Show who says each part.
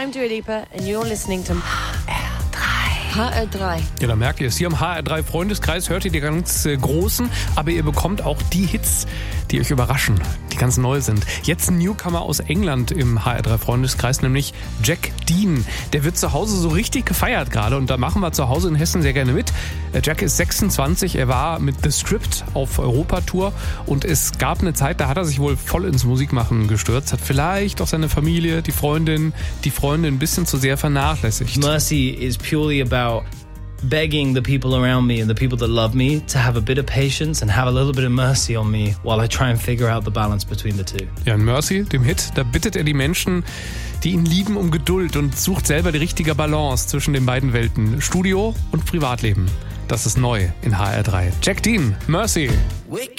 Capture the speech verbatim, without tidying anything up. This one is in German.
Speaker 1: I'm Dua Lipa and you're listening to H R drei.
Speaker 2: Ja, da merkt ihr es. Hier im H R drei Freundeskreis hört ihr die ganz äh, Großen, aber ihr bekommt auch die Hits, die euch überraschen, die ganz neu sind. Jetzt ein Newcomer aus England im H R drei Freundeskreis, nämlich Jack Dean. Der wird zu Hause so richtig gefeiert gerade und da machen wir zu Hause in Hessen sehr gerne mit. Jack ist sechsundzwanzig, er war mit The Script auf Europatour und es gab eine Zeit, da hat er sich wohl voll ins Musikmachen gestürzt, hat vielleicht auch seine Familie, die Freundin, die Freundin ein bisschen zu sehr vernachlässigt.
Speaker 3: Mercy is purely about begging the people around me and the people that love me to have a bit of patience and have a little bit of mercy on me while I try and figure out the balance between the two.
Speaker 2: Ja, in Mercy, dem Hit, da bittet er die Menschen, die ihn lieben, um Geduld und sucht selber die richtige Balance zwischen den beiden Welten, Studio und Privatleben. Das ist neu in H R drei. Jack Dean, Mercy.
Speaker 4: Wake